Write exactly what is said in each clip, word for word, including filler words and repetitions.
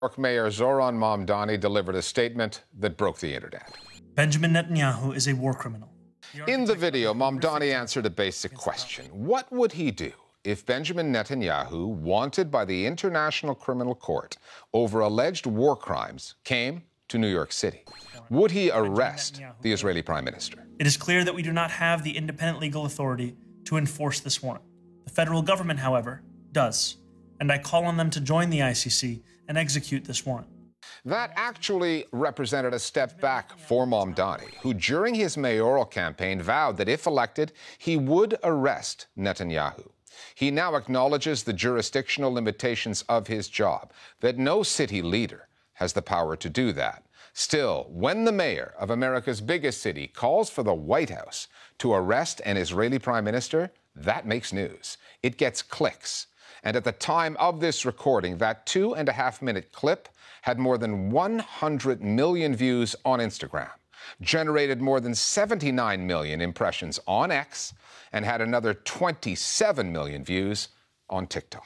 York Mayor Zoran Mamdani delivered a statement that broke the internet. Benjamin Netanyahu is a war criminal. In the video, Mamdani answered a basic question. What would he do if Benjamin Netanyahu, wanted by the International Criminal Court over alleged war crimes, came to New York City? Would he arrest the Israeli Prime Minister? It is clear that we do not have the independent legal authority to enforce this warrant. The federal government, however, does, and I call on them to join the I C C and execute this warrant. That actually represented a step back for Mamdani, who during his mayoral campaign vowed that if elected, he would arrest Netanyahu. He now acknowledges the jurisdictional limitations of his job, that no city leader has the power to do that. Still, when the mayor of America's biggest city calls for the White House to arrest an Israeli prime minister, that makes news. It gets clicks. And at the time of this recording, that two and a half minute clip had more than one hundred million views on Instagram, generated more than seventy-nine million impressions on X, and had another twenty-seven million views on TikTok.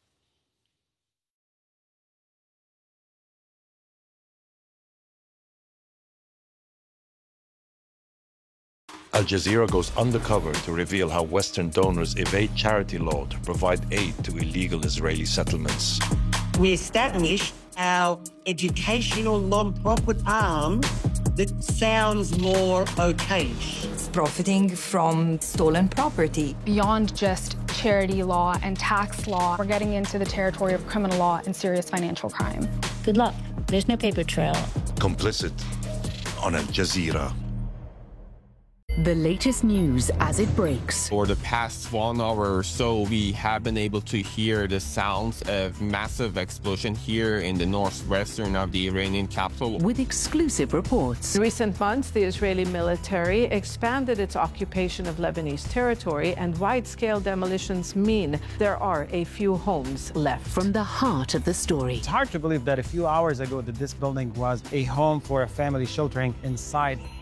Al Jazeera goes undercover to reveal how Western donors evade charity law to provide aid to illegal Israeli settlements. We established our educational non-profit arm that sounds more okay. Profiting from stolen property. Beyond just charity law and tax law, we're getting into the territory of criminal law and serious financial crime. Good luck. There's no paper trail. Complicit on Al Jazeera. The latest news as it breaks. For the past one hour or so, we have been able to hear the sounds of massive explosion here in the northwestern of the Iranian capital. With exclusive reports. In recent months, the Israeli military expanded its occupation of Lebanese territory, and wide-scale demolitions mean there are a few homes left. From the heart of the story. It's hard to believe that a few hours ago that this building was a home for a family sheltering inside.